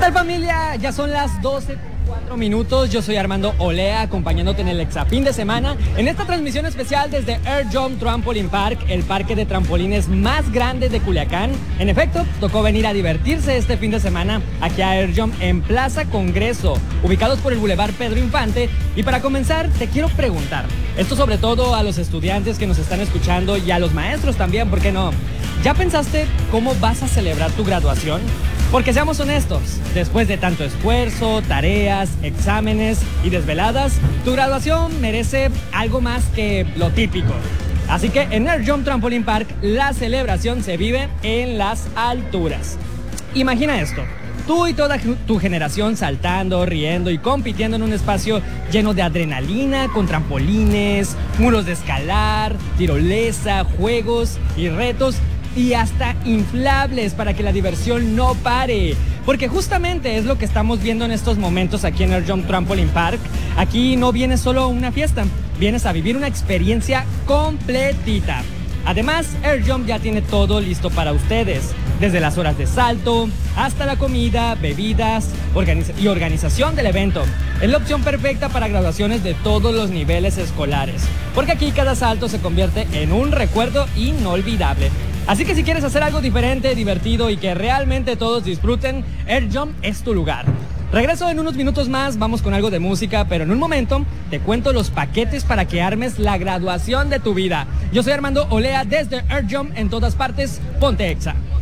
tal, familia? Ya son las 12:04. Yo soy Armando Olea, acompañándote en el Exafín de semana, en esta transmisión especial desde Air Jump Trampoline Park, el parque de trampolines más grande de Culiacán. En efecto, tocó venir a divertirse este fin de semana aquí a Air Jump en Plaza Congreso, ubicados por el Boulevard Pedro Infante. Y para comenzar, te quiero preguntar, esto sobre todo a los estudiantes que nos están escuchando y a los maestros también, ¿por qué no? ¿Ya pensaste cómo vas a celebrar tu graduación? Porque seamos honestos, después de tanto esfuerzo, tareas, exámenes y desveladas, tu graduación merece algo más que lo típico. Así que en Air Jump Trampoline Park, la celebración se vive en las alturas. Imagina esto, tú y toda tu generación saltando, riendo y compitiendo en un espacio lleno de adrenalina, con trampolines, muros de escalar, tirolesa, juegos y retos, y hasta inflables para que la diversión no pare. Porque justamente es lo que estamos viendo en estos momentos aquí en Air Jump Trampoline Park. Aquí no vienes solo a una fiesta, vienes a vivir una experiencia completita. Además, Air Jump ya tiene todo listo para ustedes, desde las horas de salto hasta la comida, bebidas y organización del evento. Es la opción perfecta para graduaciones de todos los niveles escolares, porque aquí cada salto se convierte en un recuerdo inolvidable. Así que si quieres hacer algo diferente, divertido y que realmente todos disfruten, Air Jump es tu lugar. Regreso en unos minutos más, vamos con algo de música, pero en un momento te cuento los paquetes para que armes la graduación de tu vida. Yo soy Armando Olea desde Air Jump, en todas partes, ponte Exa.